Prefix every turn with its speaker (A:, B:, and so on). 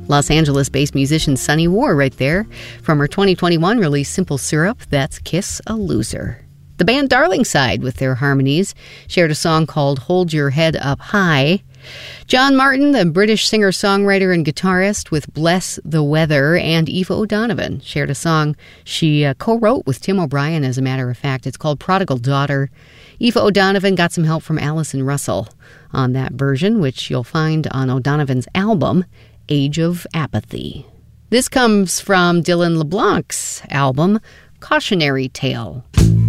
A: Los Angeles-based musician Sunny War right there. From her 2021 release Simple Syrup, that's Kiss a Loser. The band Darlingside, with their harmonies, shared a song called Hold Your Head Up High. John Martin, the British singer-songwriter and guitarist with Bless the Weather, and Aoife O'Donovan shared a song she co-wrote with Tim O'Brien, as a matter of fact. It's called Prodigal Daughter. Aoife O'Donovan got some help from Allison Russell on that version, which you'll find on O'Donovan's album, Age of Apathy. This comes from Dylan LeBlanc's album, Cautionary Tale.